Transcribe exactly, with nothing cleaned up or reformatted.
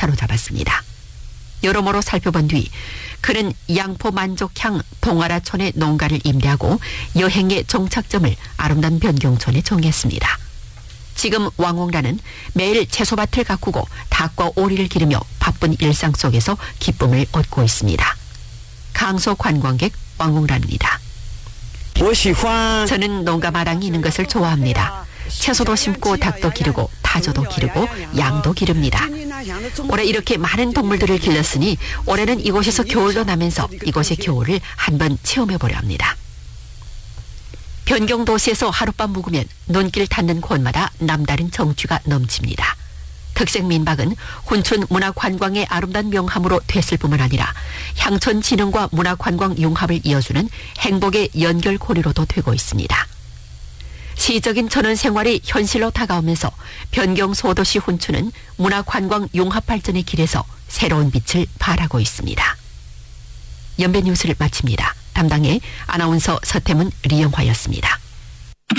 사로잡았습니다. 여러모로 살펴본 뒤 그는 양포 만족향 봉아라촌의 농가를 임대하고 여행의 종착점을 아름다운 변경촌에 정했습니다. 지금 왕홍란은 매일 채소밭을 가꾸고 닭과 오리를 기르며 바쁜 일상 속에서 기쁨을 얻고 있습니다. 강서 관광객 왕홍란입니다. 저는 농가 마당이 있는 것을 좋아합니다. 채소도 심고 닭도 기르고 타조도 기르고 양도 기릅니다. 올해 이렇게 많은 동물들을 길렀으니 올해는 이곳에서 겨울도 나면서 이곳의 겨울을 한번 체험해보려 합니다. 변경도시에서 하룻밤 묵으면 눈길 닿는 곳마다 남다른 정취가 넘칩니다. 특색 민박은 훈춘 문화관광의 아름다운 명함으로 됐을 뿐만 아니라 향촌 진흥과 문화관광 융합을 이어주는 행복의 연결고리로도 되고 있습니다. 시적인 전원 생활이 현실로 다가오면서 변경 소도시 훈춘은 문화관광 융합 발전의 길에서 새로운 빛을 발하고 있습니다. 연변 뉴스를 마칩니다. 담당의 아나운서 서태문 리영화였습니다.